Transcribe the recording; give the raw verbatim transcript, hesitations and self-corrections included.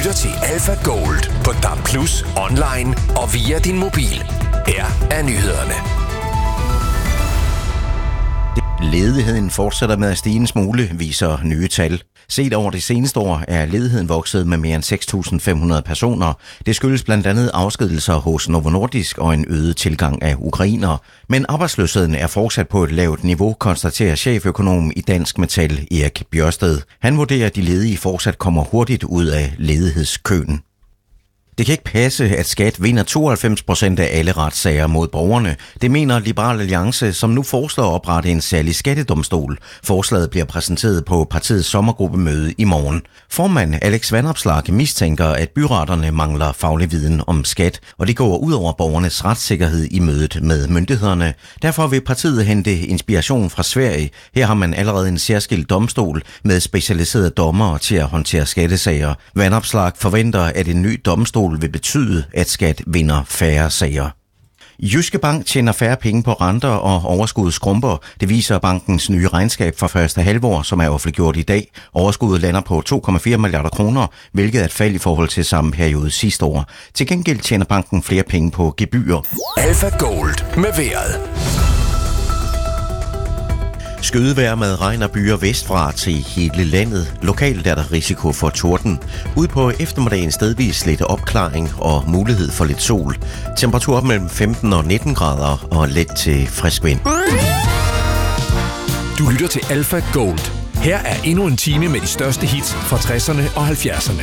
lytter til Alpha Gold på D A B plus, online og via din mobil. Her er nyhederne. Ledigheden fortsætter med at stige en smule, viser nye tal. Set over det seneste år er ledigheden vokset med mere end seks tusind fem hundrede personer. Det skyldes blandt andet afskedigelser hos Novo Nordisk og en øget tilgang af ukrainere. Men arbejdsløsheden er fortsat på et lavt niveau, konstaterer cheføkonom i Dansk Metal Erik Bjørsted. Han vurderer, at de ledige fortsat kommer hurtigt ud af ledighedskøen. Det kan ikke passe, at Skat vinder tooghalvfems procent af alle retssager mod borgerne. Det mener Liberal Alliance, som nu foreslår at oprette en særlig skattedomstol. Forslaget bliver præsenteret på partiets sommergruppemøde i morgen. Formand Alex Vanopslagh mistænker, at byretterne mangler faglig viden om skat, og det går ud over borgernes retssikkerhed i mødet med myndighederne. Derfor vil partiet hente inspiration fra Sverige. Her har man allerede en særskilt domstol med specialiserede dommere til at håndtere skattesager. Vanopslagh forventer, at en ny domstol vil betyde, at Skat vinder færre sager. Jyske Bank tjener færre penge på renter og overskuddet skrumper. Det viser bankens nye regnskab for første halvår, som er offentliggjort i dag. Overskuddet lander på to komma fire milliarder kroner, hvilket er et fald i forhold til samme periode sidste år. Til gengæld tjener banken flere penge på gebyrer. Alpha Gold med vejret. Skydevejr med regn og byer vestfra til hele landet. Lokalt er der risiko for torden. Ud på eftermiddagen stedvis lidt opklaring og mulighed for lidt sol. Temperatur op mellem femten og nitten grader og let til frisk vind. Du lytter til Alpha Gold. Her er endnu en time med de største hits fra tresserne og halvfjerdserne.